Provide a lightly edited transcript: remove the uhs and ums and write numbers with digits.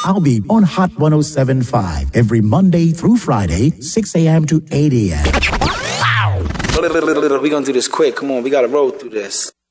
I'll be on Hot 107.5 every Monday through Friday, 6 a.m. to 8 a.m. We're going to do this quick. Come on, we got to roll through this.